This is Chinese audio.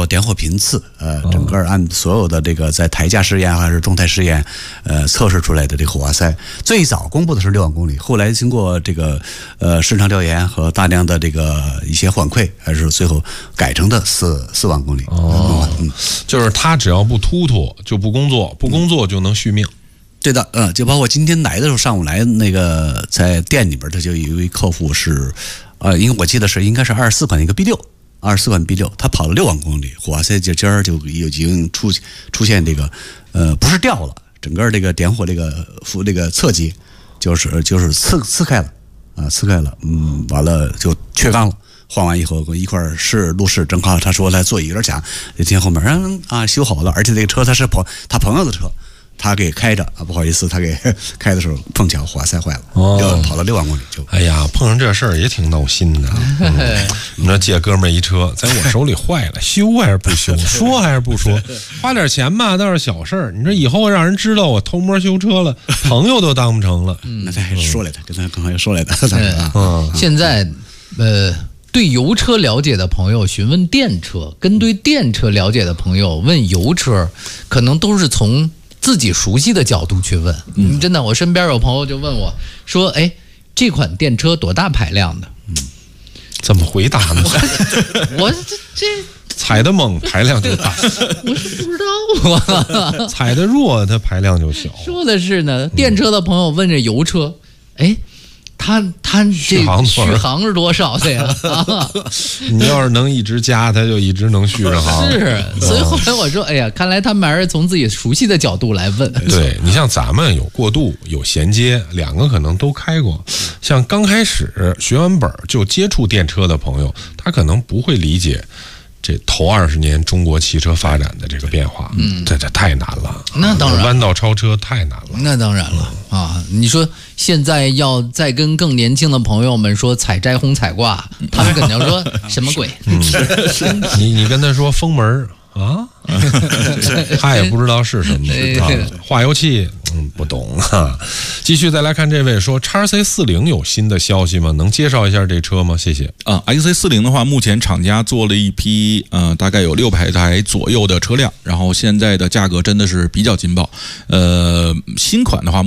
点火频次，整个按所有的这个在台架试验还是动态试验，测试出来的这个火花塞，最早公布的是6万公里，后来经过这个市场调研和大量的这个一些反馈，还是最后改成的4万公里。 就是它只要不突突就不工作，不工作就能续命。 对的，就包括今天来的时候，上午来那个在店里边，他就有一位客户是，因为我记得应该是24款一个 B6，24款 B6，他跑了6万公里，火花塞尖儿就已经出现这个，不是掉了，整个这个点火这个侧击就是刺开了，刺开了，完了就缺缸了。换完以后跟一块儿路试正好，他说他座椅有点响，就听后面修好了，而且这个车他是他朋友的车。他给开着不好意思，他给开的时候碰巧火花塞坏了，就跑了6万公里就。 哎呀，碰上这事儿也挺闹心的。你说借哥们儿一车，在我手里坏了，修还是不修？说还是不说？花点钱吧，倒是小事儿。你说以后让人知道我偷摸修车了，朋友都当不成了。 那他还说来的，跟他朋友说来的。 现在对油车了解的朋友询问电车，跟对电车了解的朋友问油车，可能都是从自己熟悉的角度去问。真的，我身边有朋友就问我说：“哎，这款电车多大排量的？” 怎么回答呢？ 我这踩得猛，排量就大； 我是不知道啊。 踩得弱，它排量就小。 说的是呢，电车的朋友问这油车，哎。他这续航是多少的呀？ 你要是能一直加，他就一直能续上航。 是，所以后来我说，哎呀，看来他们还是从自己熟悉的角度来问。 对，你像咱们有过渡有衔接，两个可能都开过。像刚开始学完本就接触电车的朋友，他可能不会理解这头20年中国汽车发展的这个变化。这太难了。 那当然， 弯道超车太难了。 那当然了啊！你说现在要再跟更年轻的朋友们说采摘红彩挂，他们肯定说什么鬼？ 你跟他说封门啊，他也不知道是什么化油器，不懂啊。继续再来看这位说 XC40 有新的消息吗？能介绍一下这车吗？谢谢。 XC40 的话，目前厂家做了一批大概有600台左右的车辆，然后现在的价格真的是比较劲爆。新款的话。